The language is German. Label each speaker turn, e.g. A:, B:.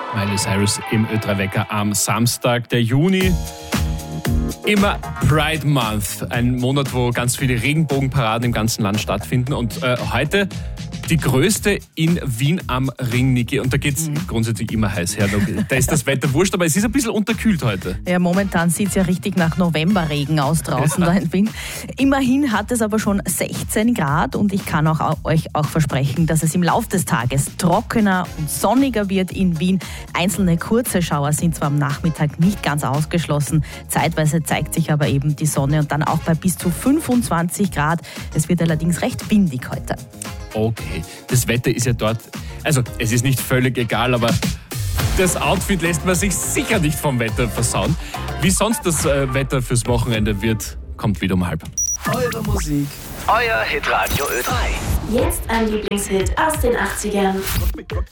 A: Miley Cyrus im Ö3-Wecker am Samstag, der Juni. Immer Pride Month, ein Monat, wo ganz viele Regenbogenparaden im ganzen Land stattfinden. Und heute die größte in Wien am Ring, Niki. Und da geht es grundsätzlich immer heiß her. Da ist das Wetter wurscht, aber es ist ein bisschen unterkühlt heute.
B: Ja, momentan sieht es ja richtig nach Novemberregen aus draußen da in Wien. Immerhin hat es aber schon 16 Grad und ich kann euch auch versprechen, dass es im Laufe des Tages trockener und sonniger wird in Wien. Einzelne kurze Schauer sind zwar am Nachmittag nicht ganz ausgeschlossen, zeitweise zeigt sich aber eben die Sonne und dann auch bei bis zu 25 Grad. Es wird allerdings recht windig heute.
A: Okay, das Wetter ist ja dort, also es ist nicht völlig egal, aber das Outfit lässt man sich sicher nicht vom Wetter versauen. Wie sonst das Wetter fürs Wochenende wird, kommt wieder um 12:30.
C: Eure Musik, euer Hitradio Ö3.
D: Jetzt ein Lieblingshit aus den 80ern.